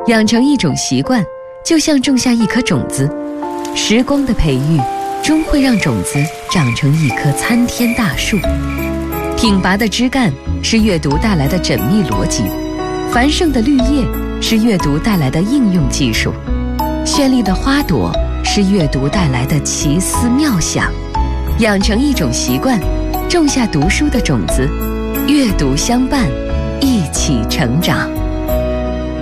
养成一种习惯，就像种下一颗种子，时光的培育终会让种子长成一棵参天大树。挺拔的枝干是阅读带来的缜密逻辑，繁盛的绿叶是阅读带来的应用技术，绚丽的花朵是阅读带来的奇思妙想。养成一种习惯，种下读书的种子，阅读相伴，一起成长。